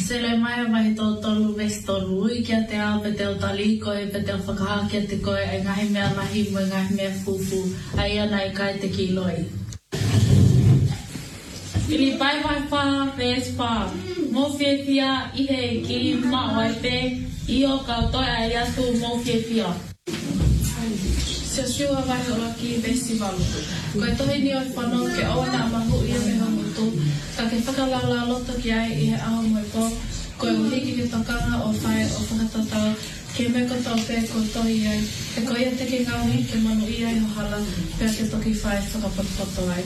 Sele mai mai tolu vestolu I kia te ao pe te o tali koe pe te o whakahaki te koe ai ngahi mea lahi mo ngahi mea fufu ai ana I kai te kiloi. Ili pai mai wha ves wha mo whiawhia I he ki mawai pe I o katoa ai atu mo whiawhia. Se siua vai ora ki festival. Koe tohi ni o whanau ke awana a mahu I me hamutu. Ka ke whakalala loto ki ai I he aho moe po. Koe uhiki ke tokanga o whae o whakatatau. Ke me ko tau pe ko tohi ai. E koe ia te ke ngawi ke manu I ai ho hala. Pea ke toki whae whakapotopoto ai.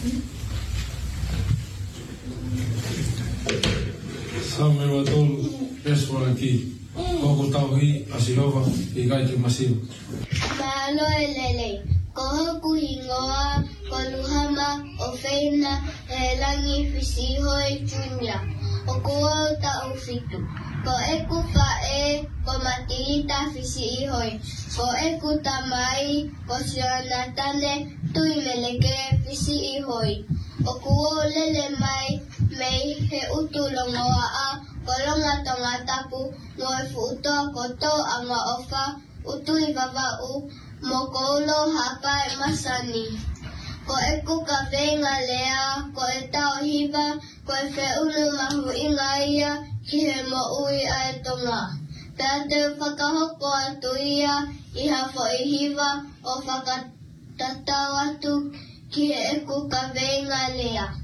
Sa me wa tolu peswara ki. Koko tau hi asiova I kai te masiu. Malo elele, kohoku hingoa, koluhama, ofeina, langi fisihoi junior. O kuo ta ufitu. Ko eku fae, ko matihita fisihoi. Ko eku tamai, ko siona tane, tui meleke fisihoi. O kuo lele mai, mei he utulongoa a, kolonga tonga tapu, ngoe futo koto anga ofa, utui vavau, mokolo hapai masani. Ko eku ka venga lea, ko e tau hiva, ko e whiunu mahu inga ia, ki he mo ui ai tonga. Pea te whakahoko atu ia, iha fo I hiva, o whakatatau atu, ki he eku ka venga lea.